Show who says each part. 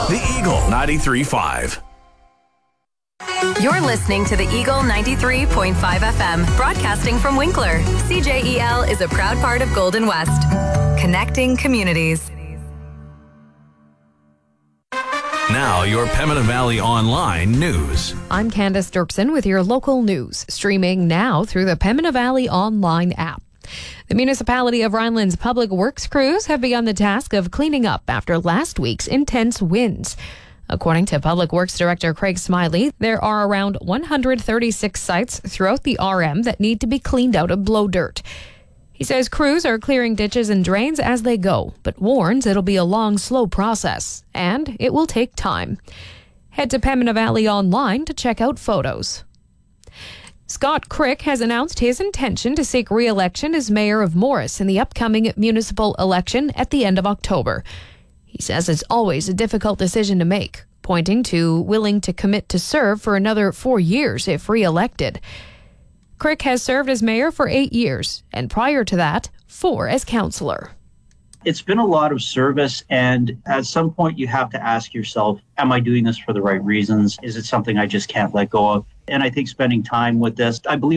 Speaker 1: The Eagle 93.5.
Speaker 2: You're listening to the Eagle 93.5 FM, broadcasting from Winkler. CJEL is a proud part of Golden West, connecting communities.
Speaker 1: Now, your Pembina Valley Online news.
Speaker 3: I'm Candace Dirksen with your local news, streaming now through the Pembina Valley Online app. The municipality of Rhineland's public works crews have begun the task of cleaning up after last week's intense winds. According to Public Works Director Craig Smiley, there are around 136 sites throughout the RM that need to be cleaned out of blow dirt. He says crews are clearing ditches and drains as they go, but warns it'll be a long, slow process, and it will take time. Head to Pembina Valley Online to check out photos. Scott Crick has announced his intention to seek re-election as mayor of Morris in the upcoming municipal election at the end of October. He says it's always a difficult decision to make, pointing to willing to commit to serve for another 4 years if re-elected. Crick has served as mayor for 8 years, and prior to that, 4 as councillor.
Speaker 4: It's been a lot of service, and at some point you have to ask yourself, am I doing this for the right reasons? Is it something I just can't let go of? And I think spending time with this, I believe